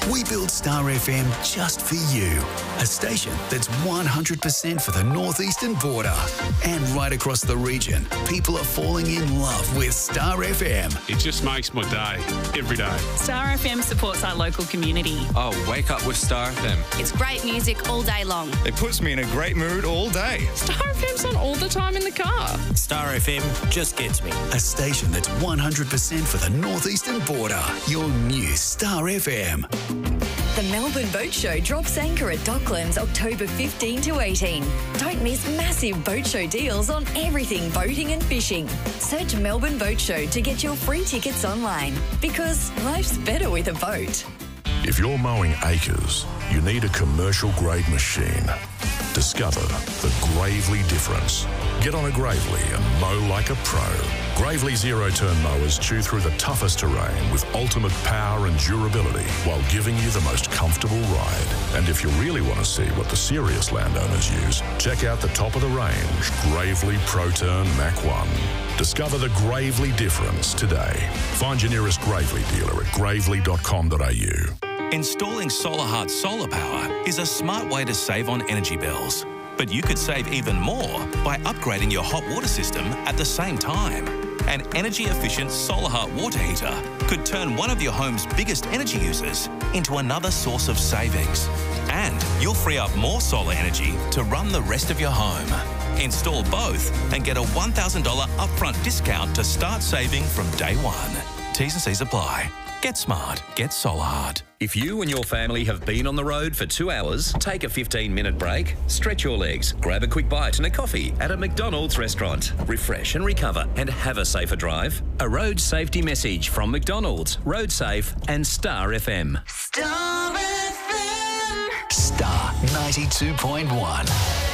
We built Star FM just for you. A station that's 100% for the northeastern border. And right across the region, people are falling in love with Star FM. It just makes my day, every day. Star FM supports our local community. Oh, wake up with Star FM. It's great music all day long. It puts me in a great mood all day. Star FM's on all the time in the car. Star FM just gets me. A station that's 100% for the northeastern border. Your new Star FM. The Melbourne Boat Show drops anchor at Docklands October 15 to 18. Don't miss massive boat show deals on everything boating and fishing. Search Melbourne Boat Show to get your free tickets online, because life's better with a boat. If you're mowing acres, you need a commercial grade machine. Discover the Gravely difference. Get on a Gravely and mow like a pro. Gravely zero-turn mowers chew through the toughest terrain with ultimate power and durability while giving you the most comfortable ride. And if you really want to see what the serious landowners use, check out the top of the range Gravely ProTurn Mach 1. Discover the Gravely difference today. Find your nearest Gravely dealer at gravely.com.au. Installing SolarHeart solar power is a smart way to save on energy bills. But you could save even more by upgrading your hot water system at the same time. An energy-efficient SolarHeart water heater could turn one of your home's biggest energy users into another source of savings. And you'll free up more solar energy to run the rest of your home. Install both and get a $1,000 upfront discount to start saving from day one. T's and C's apply. Get smart. Get SolarHeart. If you and your family have been on the road for 2 hours, take a 15-minute break, stretch your legs, grab a quick bite and a coffee at a McDonald's restaurant. Refresh and recover and have a safer drive. A road safety message from McDonald's, Road Safe and Star FM. Star FM. Star 92.1.